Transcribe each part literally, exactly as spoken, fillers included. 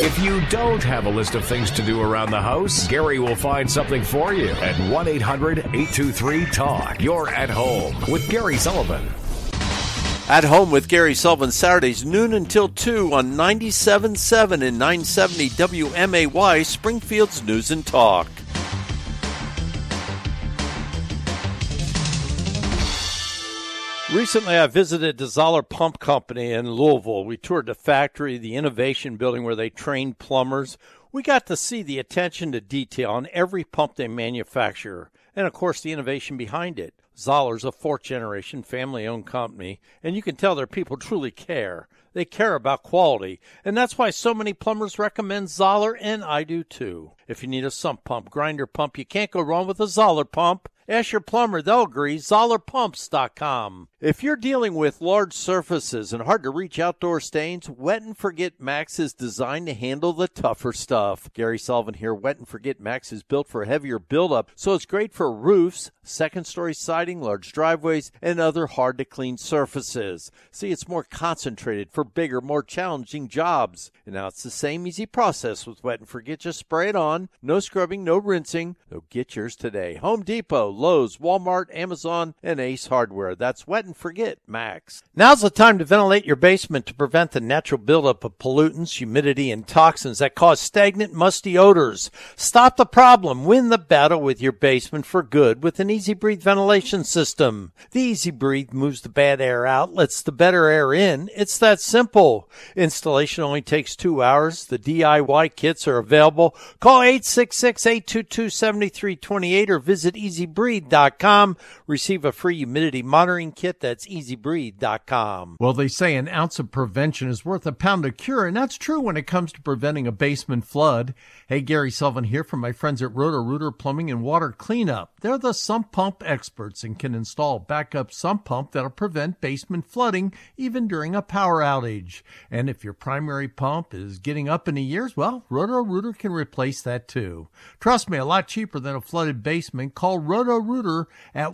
If you don't have a list of things to do around the house, Gary will find something for you at one eight hundred eight two three talk. You're at home with Gary Sullivan. At Home with Gary Sullivan, Saturdays, noon until two on ninety-seven point seven and nine seventy W M A Y, Springfield's News and Talk. Recently, I visited the Zoller Pump Company in Louisville. We toured the factory, the innovation building where they train plumbers. We got to see the attention to detail on every pump they manufacture, and of course the innovation behind it. Zoller's a fourth-generation family-owned company, and you can tell their people truly care. They care about quality, and that's why so many plumbers recommend Zoller, and I do too. If you need a sump pump, grinder pump, you can't go wrong with a Zoller pump. Ask your plumber, they'll agree, Zoller Pumps dot com. If you're dealing with large surfaces and hard-to-reach outdoor stains, Wet and Forget Max is designed to handle the tougher stuff. Gary Sullivan here. Wet and Forget Max is built for heavier buildup, so it's great for roofs, second-story siding, large driveways, and other hard-to-clean surfaces. See, it's more concentrated for bigger, more challenging jobs. And now it's the same easy process with Wet and Forget. Just spray it on. No scrubbing, no rinsing. So get yours today. Home Depot, Lowe's, Walmart, Amazon, and Ace Hardware. That's Wet and Forget Max. Now's the time to ventilate your basement to prevent the natural buildup of pollutants, humidity, and toxins that cause stagnant, musty odors. Stop the problem. Win the battle with your basement for good with an Easy Breathe ventilation system. The Easy Breathe moves the bad air out, lets the better air in. It's that simple. Installation only takes two hours. The D I Y kits are available. Call eight six six, eight two two, seven three two eight or visit easy breathe dot com. Receive a free humidity monitoring kit. That's easy breathe dot com. Well, they say an ounce of prevention is worth a pound of cure, and that's true when it comes to preventing a basement flood. Hey, Gary Sullivan here from my friends at Roto-Rooter Plumbing and Water Cleanup. They're the sump pump experts and can install a backup sump pump that'll prevent basement flooding even during a power outage. And if your primary pump is getting up in the years, well, Roto-Rooter can replace that too. Trust me, a lot cheaper than a flooded basement. Call Roto-Rooter at...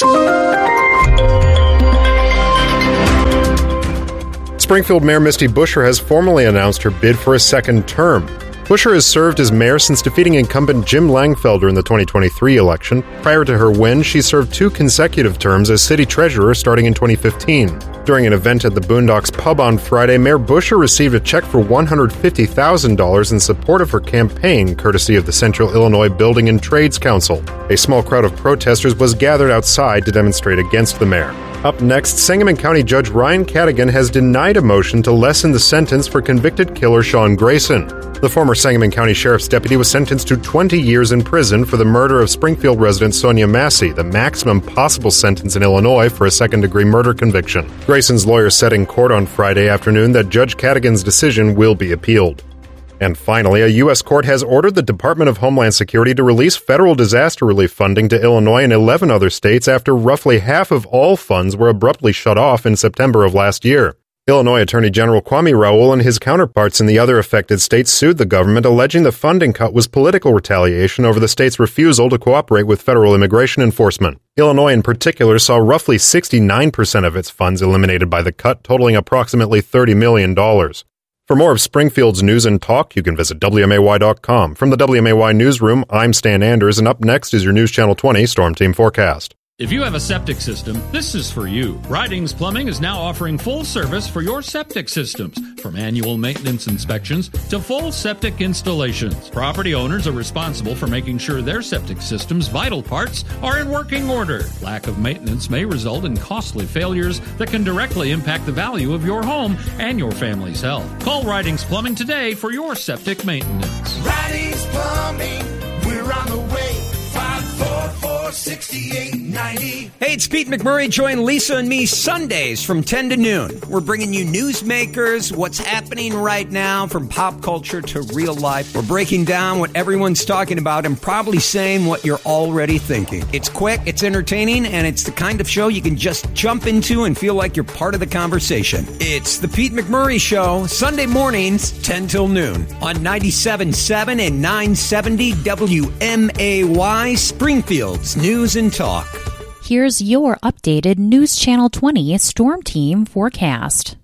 Springfield Mayor Misty Buscher has formally announced her bid for a second term. Buscher has served as mayor since defeating incumbent Jim Langfelder in the twenty twenty-three election. Prior to her win, she served two consecutive terms as city treasurer starting in twenty fifteen. During an event at the Boondocks Pub on Friday, Mayor Buscher received a check for one hundred fifty thousand dollars in support of her campaign, courtesy of the Central Illinois Building and Trades Council. A small crowd of protesters was gathered outside to demonstrate against the mayor. Up next, Sangamon County Judge Ryan Cadigan has denied a motion to lessen the sentence for convicted killer Sean Grayson. The former Sangamon County Sheriff's deputy was sentenced to twenty years in prison for the murder of Springfield resident Sonia Massey, the maximum possible sentence in Illinois for a second-degree murder conviction. Grayson's lawyer said in court on Friday afternoon that Judge Cadigan's decision will be appealed. And finally, a U S court has ordered the Department of Homeland Security to release federal disaster relief funding to Illinois and eleven other states after roughly half of all funds were abruptly shut off in September of last year. Illinois Attorney General Kwame Raoul and his counterparts in the other affected states sued the government, alleging the funding cut was political retaliation over the state's refusal to cooperate with federal immigration enforcement. Illinois in particular saw roughly sixty-nine percent of its funds eliminated by the cut, totaling approximately thirty million dollars. For more of Springfield's news and talk, you can visit W M A Y dot com. From the W M A Y Newsroom, I'm Stan Anders, and up next is your News Channel twenty Storm Team Forecast. If you have a septic system, this is for you. Ridings Plumbing is now offering full service for your septic systems, from annual maintenance inspections to full septic installations. Property owners are responsible for making sure their septic system's vital parts are in working order. Lack of maintenance may result in costly failures that can directly impact the value of your home and your family's health. Call Ridings Plumbing today for your septic maintenance. Ridings Plumbing, we're on the way. five four four, six eight nine zero. Hey, it's Pete McMurray. Join Lisa and me Sundays from ten to noon. We're bringing you newsmakers, what's happening right now from pop culture to real life. We're breaking down what everyone's talking about and probably saying what you're already thinking. It's quick, it's entertaining, and it's the kind of show you can just jump into and feel like you're part of the conversation. It's the Pete McMurray Show, Sunday mornings, ten till noon on ninety-seven point seven and nine seventy W M A Y, Springfield's News and Talk. Here's your updated News Channel twenty Storm Team forecast.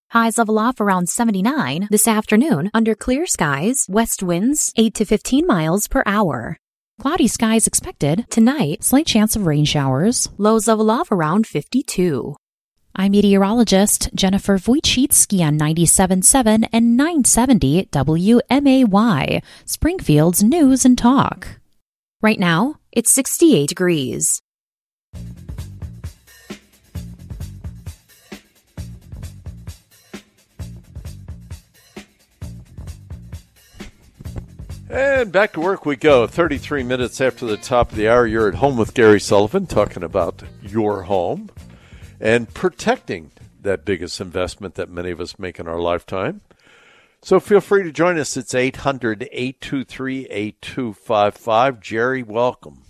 Highs level off around seventy-nine this afternoon under clear skies, west winds eight to fifteen miles per hour. Cloudy skies expected tonight, slight chance of rain showers. Lows level off around fifty-two. I'm meteorologist Jennifer Wojcicki on ninety-seven point seven and nine seventy W M A Y, Springfield's News and Talk. Right now, it's sixty-eight degrees. And back to work we go. thirty-three minutes after the top of the hour, you're at home with Gary Sullivan talking about your home and protecting that biggest investment that many of us make in our lifetime. So feel free to join us. It's eight hundred, eight two three, eight two five five. Jerry, welcome.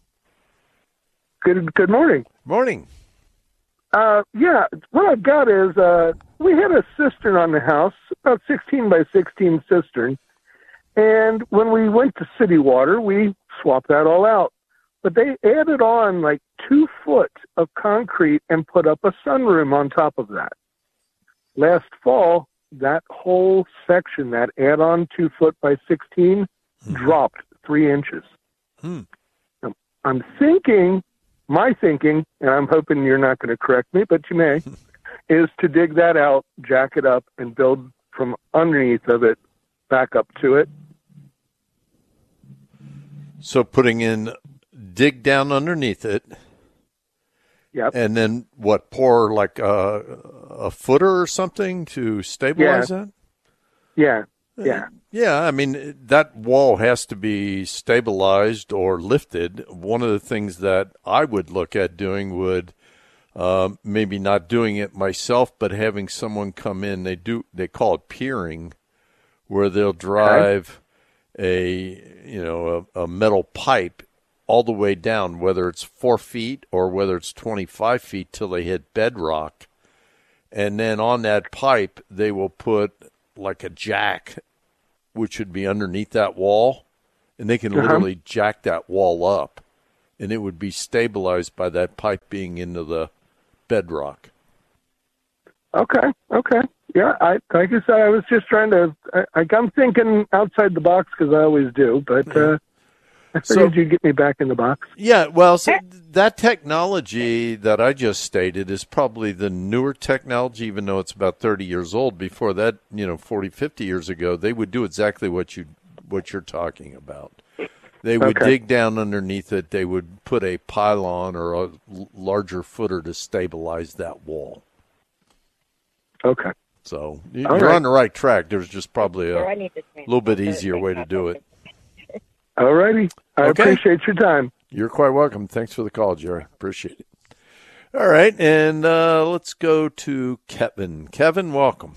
Good good morning. Morning. Uh, yeah, what I've got is uh, we had a cistern on the house, about sixteen by sixteen cistern. And when we went to city water, we swapped that all out. But they added on like two foot of concrete and put up a sunroom on top of that. Last fall, that whole section, that add-on two foot by sixteen, hmm. dropped three inches. Hmm. I'm thinking, my thinking, and I'm hoping you're not going to correct me, but you may, is to dig that out, jack it up, and build from underneath of it back up to it. So putting in, dig down underneath it. Yep. And then what, pour like a, a footer or something to stabilize yeah. that? Yeah, yeah. Yeah, I mean, that wall has to be stabilized or lifted. One of the things that I would look at doing would um, maybe not doing it myself, but having someone come in. They do. They call it piering, where they'll drive okay. a you know a, a metal pipe all the way down, whether it's four feet or whether it's twenty-five feet till they hit bedrock. And then on that pipe, they will put like a jack, which would be underneath that wall. And they can uh-huh. literally jack that wall up. And it would be stabilized by that pipe being into the bedrock. Okay, okay. Yeah, I, like I said, I was just trying to, I, I'm thinking outside the box because I always do, but uh, I figured so, you'd get me back in the box. Yeah, well, so that technology that I just stated is probably the newer technology, even though it's about thirty years old. Before that, you know, forty, fifty years ago, they would do exactly what, you, what you're talking about. They would okay. dig down underneath it. They would put a pylon or a larger footer to stabilize that wall. Okay. So you're right. on the right track. There's just probably a little bit easier way to do it. All righty. I okay. appreciate your time. You're quite welcome. Thanks for the call, Jerry. Appreciate it. All right, and uh, let's go to Kevin. Kevin, welcome.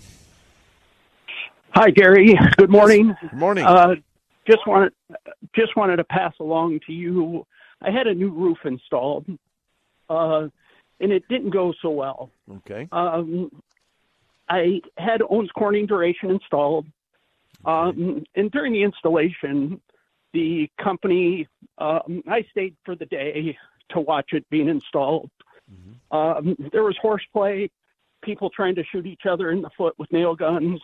Hi, Gary. Good morning. Good morning. Uh, just wanted just wanted to pass along to you. I had a new roof installed, uh, and it didn't go so well. Okay. Um, I had Owens Corning duration installed, um, and during the installation, the company, um, I stayed for the day to watch it being installed. Mm-hmm. Um, there was horseplay, people trying to shoot each other in the foot with nail guns,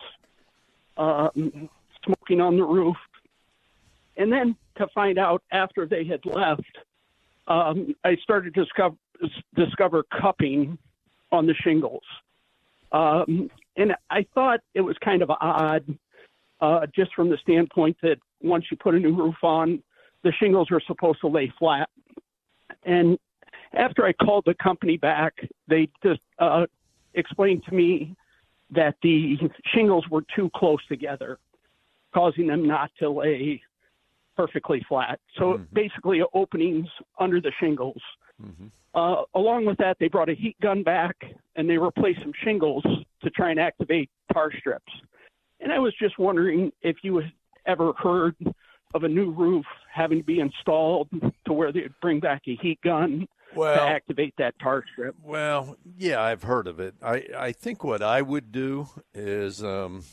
um, smoking on the roof. And then to find out after they had left, um, I started to discover, discover cupping on the shingles. Um, and I thought it was kind of odd, uh, just from the standpoint that once you put a new roof on, the shingles are supposed to lay flat. And after I called the company back, they just uh, explained to me that the shingles were too close together, causing them not to lay perfectly flat. So mm-hmm. basically openings under the shingles. Mm-hmm. Uh, along with that, they brought a heat gun back and they replaced some shingles to try and activate tar strips. And I was just wondering if you had ever heard of a new roof having to be installed to where they'd bring back a heat gun well, to activate that tar strip. Well, yeah, I've heard of it. I, I think what I would do is um,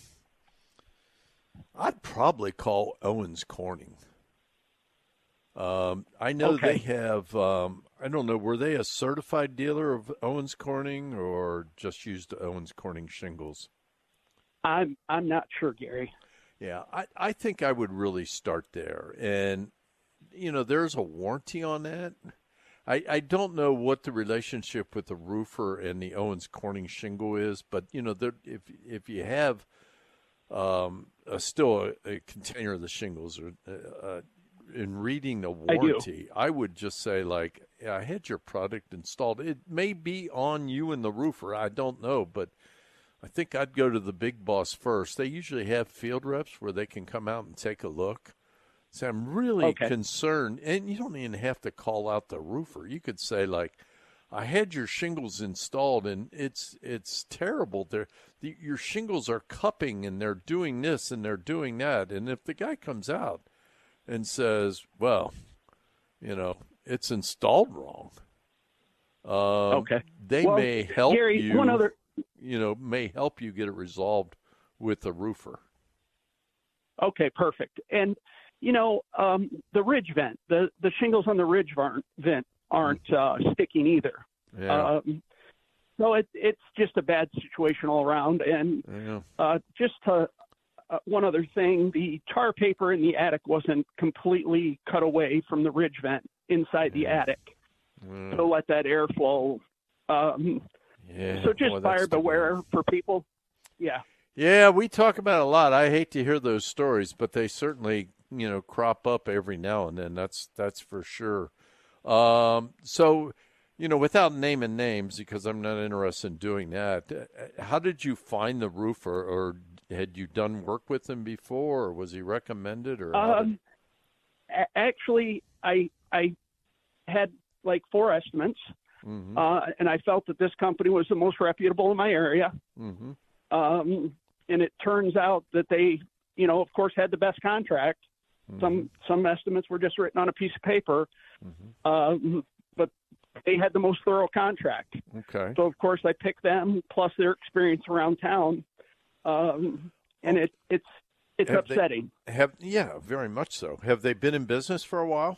I'd probably call Owens Corning. Um, I know okay. they have, um, I don't know, were they a certified dealer of Owens Corning or just used Owens Corning shingles? I'm I'm not sure, Gary. Yeah, I, I think I would really start there. And, you know, there's a warranty on that. I, I don't know what the relationship with the roofer and the Owens Corning shingle is, but, you know, there, if if you have um, a, still a, a container of the shingles, or uh, uh, in reading the warranty, I, I would just say, like, yeah, I had your product installed. It may be on you and the roofer. I don't know, but I think I'd go to the big boss first. They usually have field reps where they can come out and take a look. So I'm really okay. concerned, and you don't even have to call out the roofer. You could say, like, I had your shingles installed, and it's it's terrible. They're, the, your shingles are cupping, and they're doing this, and they're doing that. And if the guy comes out and says, well, you know, it's installed wrong, um, okay. they well, may help Gary, you, one other... you know, may help you get it resolved with the roofer. Okay, perfect. And, you know, um, the ridge vent, the, the shingles on the ridge vent aren't uh, sticking either. Yeah. Um, so it, it's just a bad situation all around. And Yeah. uh, just to, uh, one other thing, the tar paper in the attic wasn't completely cut away from the ridge vent inside the attic Yeah. to let that airflow. Um, Yeah. so just Boy, that's buyer the beware one. for people. Yeah. Yeah, we talk about it a lot. I hate to hear those stories, but they certainly, you know, crop up every now and then. That's that's for sure. Um, so, you know, without naming names, because I'm not interested in doing that, how did you find the roofer, or had you done work with him before, or was he recommended, or? how Um, did... actually, I I had like four estimates, mm-hmm. uh, and I felt that this company was the most reputable in my area. Mm-hmm. Um, and it turns out that they, you know, of course, had the best contract. Mm-hmm. Some some estimates were just written on a piece of paper, Mm-hmm. um, but they had the most thorough contract. Okay. So of course, I picked them plus their experience around town, um, and it it's it's Have they- upsetting. Have yeah, very much so. Have they been in business for a while?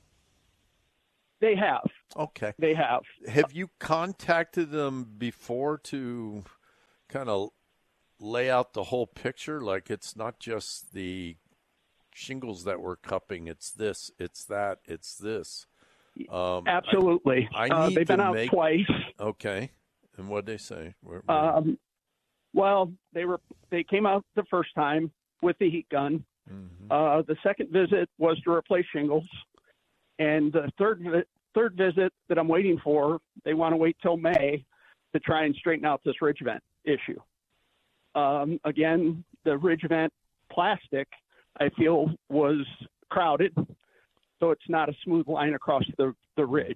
They have. Okay. They have. Have you contacted them before to kind of lay out the whole picture? Like, it's not just the shingles that we're cupping. It's this, it's that, it's this. Um, Absolutely. I, I uh, need they've been to out make, twice. Okay. And what'd they say? Where, where, Um, well, they were they came out the first time with the heat gun. mm-hmm. Uh, the second visit was to replace shingles, and the third vi- third visit that I'm waiting for, they want to wait till May to try and straighten out this ridge vent issue. Um, again, the ridge vent plastic, I feel, was crowded, so it's not a smooth line across the, the ridge.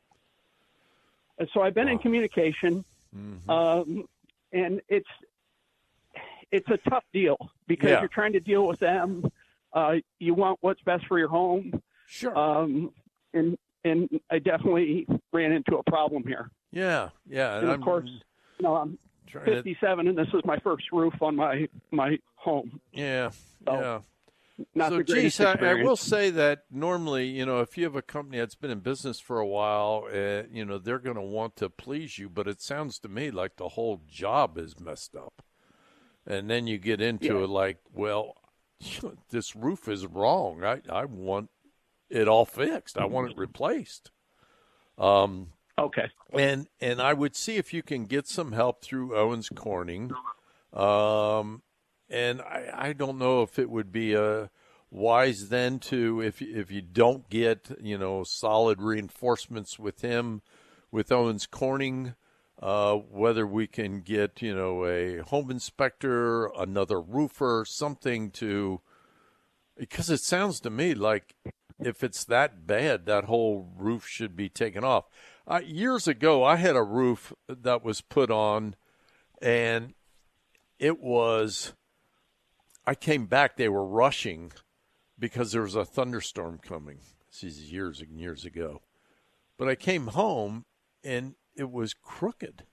And so I've been Wow. in communication, Mm-hmm. um, and it's it's a tough deal because Yeah. you're trying to deal with them. Uh, you want what's best for your home. Sure. Um, and and I definitely ran into a problem here. yeah, yeah. And of I'm course, you know, I'm trying to- fifty-seven, and this is my first roof on my my home. Yeah, So, yeah. Not so, the greatest geez, I, I experience. will say that normally, you know, if you have a company that's been in business for a while, uh, you know, they're going to want to please you. But it sounds to me like the whole job is messed up. And then you get into Yeah. it like, well, this roof is wrong. I, I want it all fixed. I want it replaced. Um, Okay. and and I would see if you can get some help through Owens Corning. Um, and I, I don't know if it would be a wise then to, if if you don't get, you know, solid reinforcements with him, with Owens Corning, uh, whether we can get, you know, a home inspector, another roofer, something to, because it sounds to me like if it's that bad, that whole roof should be taken off. Uh, years ago, I had a roof that was put on, and it was, I came back, they were rushing because there was a thunderstorm coming. This is years and years ago. But I came home, and it was crooked,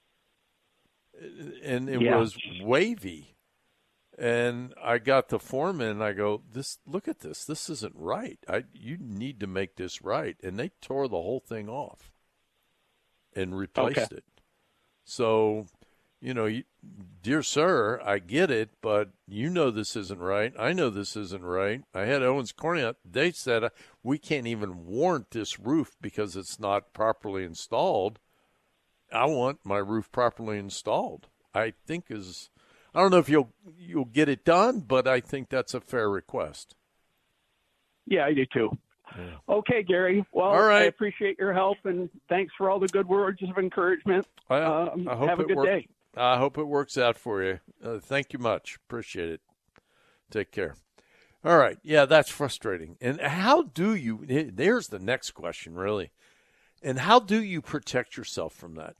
and it Yeah. was wavy. And I got the foreman, and I go, "This, look at this. This isn't right. I, you need to make this right." And they tore the whole thing off and replaced Okay. it. So, you know, you, dear sir, I get it, but you know this isn't right. I know this isn't right. I had Owens Corning. They said uh, we can't even warrant this roof because it's not properly installed. I want my roof properly installed. I think is, I don't know if you'll you'll get it done, but I think that's a fair request. Yeah, I do too. Yeah. Okay, Gary. Well, all right. I appreciate your help, and thanks for all the good words of encouragement. I, um, I hope have a it good work, day. I hope it works out for you. Uh, thank you much. Appreciate it. Take care. All right. Yeah, that's frustrating. And how do you – there's the next question, really. And how do you protect yourself from that?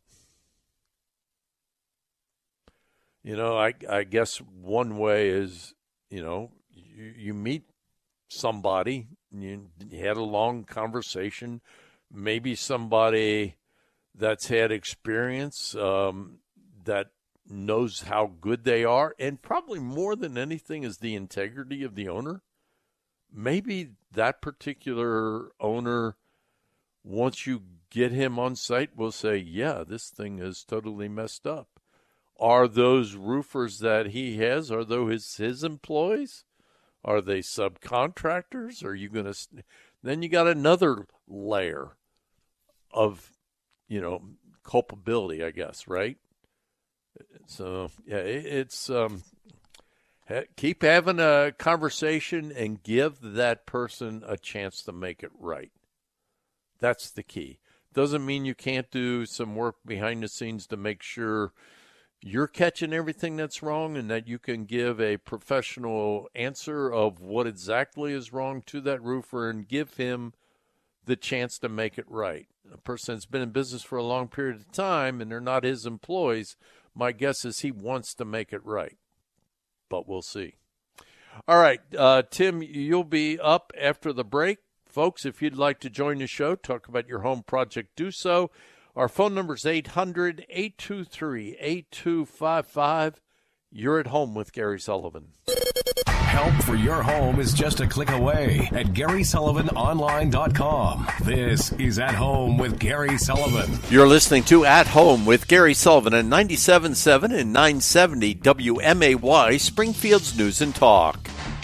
You know, I, I guess one way is, you know, you, you meet somebody – You, you had a long conversation, maybe somebody that's had experience um, that knows how good they are, and probably more than anything is the integrity of the owner. Maybe that particular owner, once you get him on site, will say, yeah, this thing is totally messed up. Are those roofers that he has, are those his, his employees? Are they subcontractors? Are you going to – then you got another layer of, you know, culpability, I guess, right? So, yeah, it, it's um, ha- keep having a conversation and give that person a chance to make it right. That's the key. Doesn't mean you can't do some work behind the scenes to make sure – you're catching everything that's wrong and that you can give a professional answer of what exactly is wrong to that roofer and give him the chance to make it right. A person that's been in business for a long period of time and they're not his employees, my guess is he wants to make it right. But we'll see. All right, uh, Tim, you'll be up after the break. Folks, if you'd like to join the show, talk about your home project, do so. Our phone number is eight hundred, eight two three, eight two five five. You're at home with Gary Sullivan. Help for your home is just a click away at Gary Sullivan Online dot com. This is At Home with Gary Sullivan. You're listening to At Home with Gary Sullivan at ninety-seven point seven and nine seventy W M A Y, Springfield's News and Talk.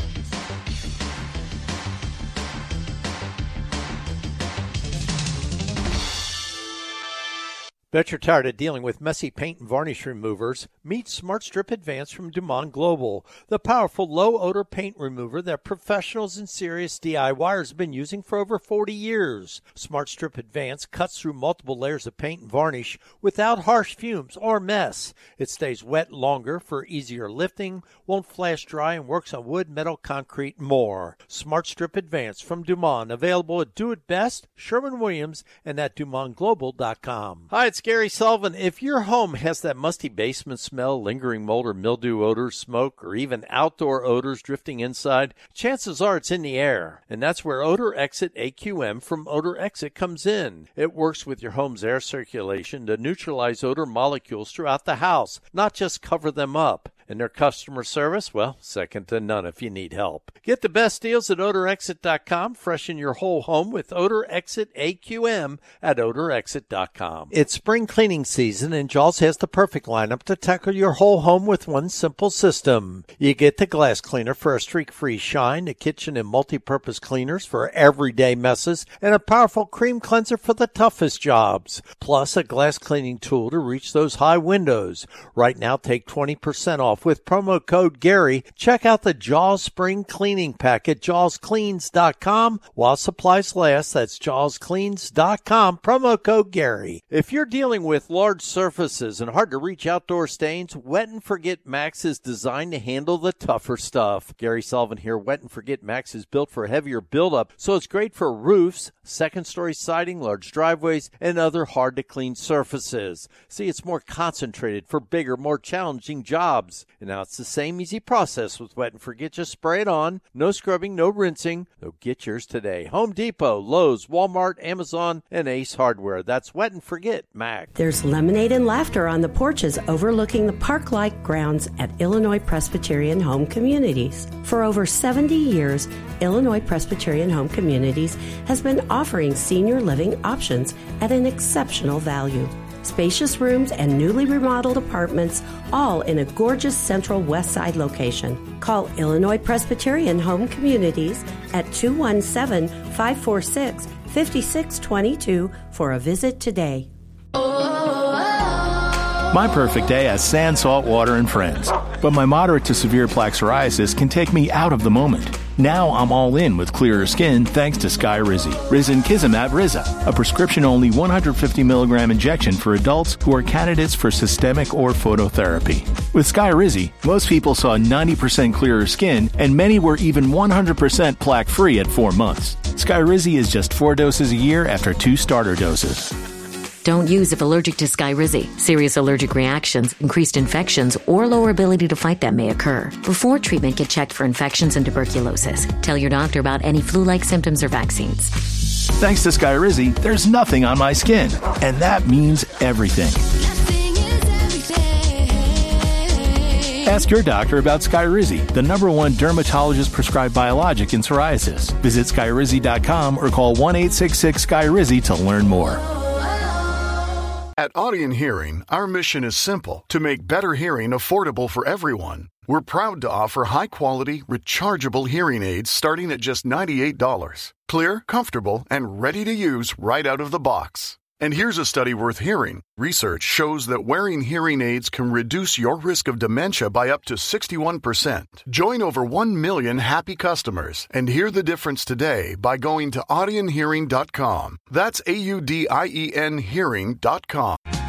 Bet you're tired of dealing with messy paint and varnish removers? Meet Smart Strip Advance from Dumont Global, the powerful low-odor paint remover that professionals and serious DIYers have been using for over forty years. Smart Strip Advance cuts through multiple layers of paint and varnish without harsh fumes or mess. It stays wet longer for easier lifting, won't flash dry, and works on wood, metal, concrete, and more. Smart Strip Advance from Dumont, available at Do It Best, Sherwin-Williams, and at Dumont Global dot com. Hi, it's Gary Sullivan. If your home has that musty basement smell, lingering mold or mildew odors, smoke, or even outdoor odors drifting inside, chances are it's in the air. And that's where Odor Exit A Q M from Odor Exit comes in. It works with your home's air circulation to neutralize odor molecules throughout the house, not just cover them up. And their customer service, well, second to none if you need help. Get the best deals at odor exit dot com. Freshen your whole home with Odor Exit A Q M at odor exit dot com. It's spring cleaning season, and Jaws has the perfect lineup to tackle your whole home with one simple system. You get the glass cleaner for a streak-free shine, the kitchen and multi-purpose cleaners for everyday messes, and a powerful cream cleanser for the toughest jobs. Plus, a glass cleaning tool to reach those high windows. Right now, take twenty percent off with promo code Gary. Check out the Jaws Spring Cleaning Pack at jaws cleans dot com while supplies last. That's jaws cleans dot com, promo code Gary. If you're dealing with large surfaces and hard to reach outdoor stains, Wet and Forget Max is designed to handle the tougher stuff. Gary Sullivan here. Wet and Forget Max is built for heavier buildup, so it's great for roofs, second story siding, large driveways, and other hard to clean surfaces. See, it's more concentrated for bigger, more challenging jobs. And now it's the same easy process with Wet and Forget. Just spray it on. No scrubbing, no rinsing. So get yours today. Home Depot, Lowe's, Walmart, Amazon, and Ace Hardware. That's Wet and Forget Max. There's lemonade and laughter on the porches overlooking the park-like grounds at Illinois Presbyterian Home Communities. For over seventy years, Illinois Presbyterian Home Communities has been offering senior living options at an exceptional value. spacious rooms and newly remodeled apartments, all in a gorgeous central west side location. Call Illinois Presbyterian Home Communities at two one seven, five four six, five six two two for a visit today. My perfect day has sand, salt, water, and friends. But my moderate to severe plaque psoriasis can take me out of the moment. Now I'm all in with clearer skin thanks to Skyrizi. Risankizumab Riza, a prescription-only one hundred fifty milligram injection for adults who are candidates for systemic or phototherapy. With Skyrizi, most people saw ninety percent clearer skin, and many were even one hundred percent plaque-free at four months. Skyrizi is just four doses a year after two starter doses. Don't use if allergic to Skyrizi. Serious allergic reactions, increased infections, or lower ability to fight them may occur. Before treatment, get checked for infections and tuberculosis. Tell your doctor about any flu-like symptoms or vaccines. Thanks to Skyrizi, there's nothing on my skin, and that means everything. Ask your doctor about Skyrizi, the number one dermatologist-prescribed biologic in psoriasis. Visit Skyrizi dot com or call one eight six six Skyrizi to learn more. At Audien Hearing, our mission is simple: to make better hearing affordable for everyone. We're proud to offer high-quality, rechargeable hearing aids starting at just ninety-eight dollars. Clear, comfortable, and ready to use right out of the box. And here's a study worth hearing. Research shows that wearing hearing aids can reduce your risk of dementia by up to sixty-one percent. Join over one million happy customers and hear the difference today by going to audien hearing dot com. That's A U D I E N hearing dot com.